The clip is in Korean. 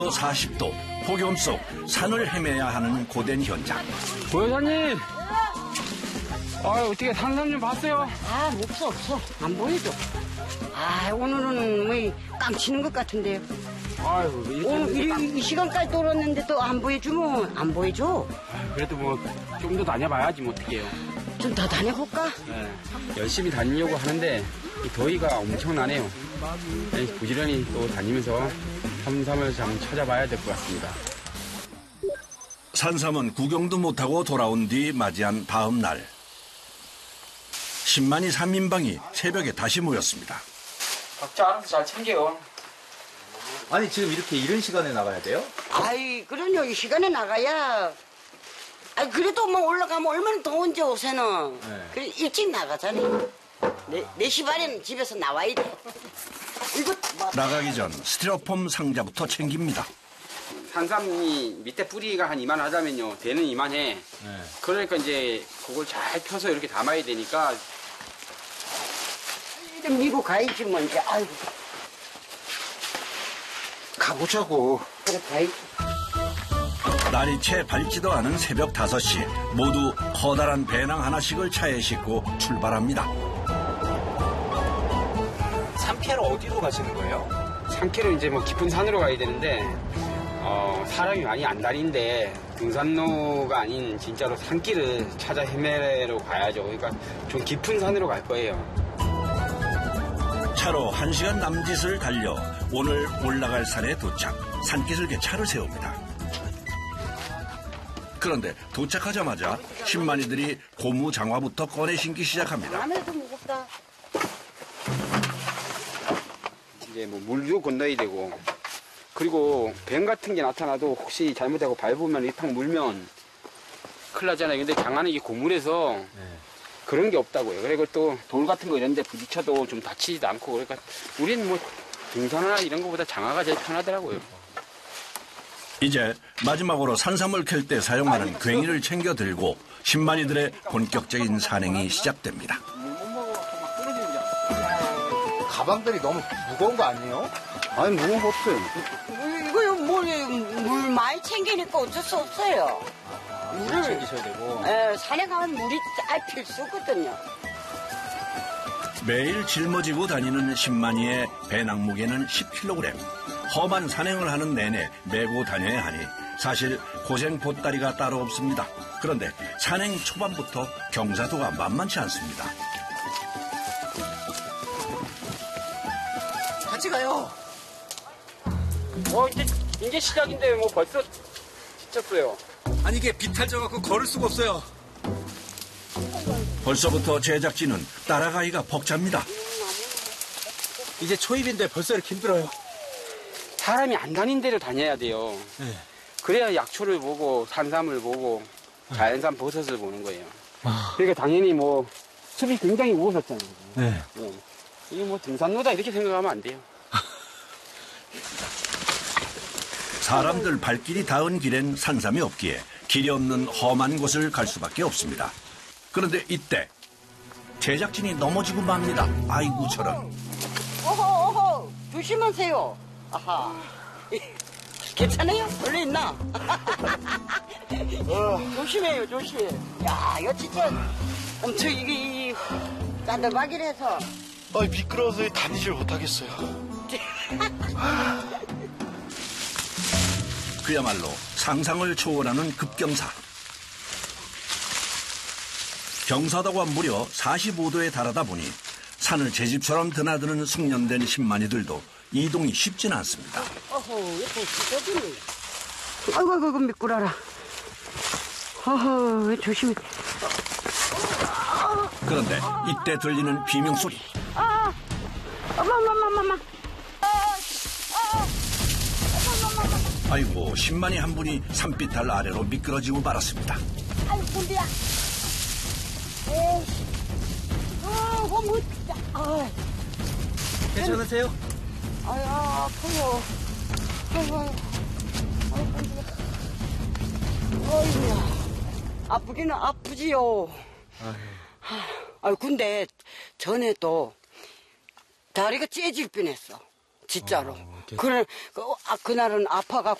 40도 폭염 속 산을 헤매야 하는 고된 현장. 고여사님, 어떻게 산삼 좀 봤어요? 없어. 안 보이죠? 오늘은 뭐 깡치는 것 같은데요. 오늘 이 시간까지 돌았는데 또 안 보여주면 안 보여줘. 그래도 뭐 좀 더 다녀봐야지 뭐 어떡해요. 좀 더 다녀볼까? 네, 열심히 다니려고 하는데 이 더위가 엄청나네요. 부지런히 또 다니면서 산삼을 좀 찾아봐야 될 것 같습니다. 산삼은 구경도 못하고 돌아온 뒤 맞이한 다음 날. 10만이 산민방이 새벽에 다시 모였습니다. 각자 알아서 잘 챙겨요. 아니 지금 이렇게 이른 시간에 나가야 돼요? 그럼요. 이 시간에 나가야. 그래도 뭐 올라가면 얼마나 더운지 요새는. 네. 그래 일찍 나가잖아요. 4시 반에는 집에서 나와야 돼. 이거 나가기 전 스티로폼 상자부터 챙깁니다. 산삼이 밑에 뿌리가 한 이만하다면요, 대는 이만해. 네. 그러니까 이제 그걸 잘 펴서 이렇게 담아야 되니까. 이름 미고 가야지 뭐 이제. 가보자고. 그래 가야지. 날이 채 밝지도 않은 새벽 5시 모두 커다란 배낭 하나씩을 차에 싣고 출발합니다. 산캐로 어디로 가시는 거예요? 산길은 이제 뭐 깊은 산으로 가야 되는데, 사람이 많이 안 다니는데 등산로가 아닌 진짜로 산길을 찾아 헤매러 가야죠. 그러니까 좀 깊은 산으로 갈 거예요. 차로 1시간 남짓을 달려 오늘 올라갈 산에 도착. 산기슭에 차를 세웁니다. 그런데 도착하자마자 신만이들이 고무 장화부터 꺼내 신기 시작합니다. 아무래도 무겁다. 이제 뭐 물도 건너야 되고, 그리고 뱀 같은 게 나타나도 혹시 잘못하고 밟으면 이탕 물면 큰일 나잖아요. 근데 장안은 이게 고물에서 그런 게 없다고요. 그리고 또 돌 같은 거 이런 데 부딪혀도 좀 다치지도 않고, 그러니까 우리는 뭐 등산이나 이런 거보다 장화가 제일 편하더라고요. 이제 마지막으로 산삼을 캘 때 사용하는 괭이를 챙겨 들고 신만이들의 본격적인 산행이 시작됩니다. 가방들이 너무 무거운 거 아니에요? 아니, 무거운 거 없어요. 이거요 물 많이 챙기니까 어쩔 수 없어요. 물을 챙기셔야 되고. 산에 가면 물이 필수거든요. 매일 짊어지고 다니는 신만이의 배낭 무게는 10kg. 험한 산행을 하는 내내 메고 다녀야 하니 사실 고생 보따리가 따로 없습니다. 그런데 산행 초반부터 경사도가 만만치 않습니다. 같이 가요. 이제 시작인데 뭐 벌써 지쳤어요. 아니 이게 비탈져갖고 걸을 수가 없어요. 벌써부터 제작진은 따라가기가 벅찹니다. 이제 초입인데 벌써 이렇게 힘들어요. 사람이 안 다닌 데를 다녀야 돼요. 네. 그래야 약초를 보고 산삼을 보고 자연산 버섯을 보는 거예요. 그러니까 당연히 뭐 숲이 굉장히 우거졌잖아요. 네. 이게 뭐 등산로다 이렇게 생각하면 안 돼요. 사람들 발길이 닿은 길엔 산삼이 없기에 길이 없는 험한 곳을 갈 수밖에 없습니다. 그런데 이때 제작진이 넘어지고 맙니다. 아이고 저런. 어허 조심하세요. 아하. 괜찮아요? 원래 있나? 조심해요, 조심. 야, 이거 진짜 엄청 이게 짠더박이라서. 미끄러워서 다니질 못하겠어요. 그야말로 상상을 초월하는 급경사. 경사도가 무려 45도에 달하다 보니 산을 제 집처럼 드나드는 숙련된 신만이들도 이동이 쉽진 않습니다. 이거 시적이네. 아이고, 미끄러라. 조심해. 그런데 이때 들리는 비명소리. 엄마. 아이고 신만이 한 분이 산비탈 아래로 미끄러지고 말았습니다. 아이고, 군대야. 에이씨. 괜찮으세요? 아파요. 아이고야. 아프기는 아프지요. 근데 전에도 다리가 째질 뻔했어. 진짜로. 그래, 그날은 아파갖고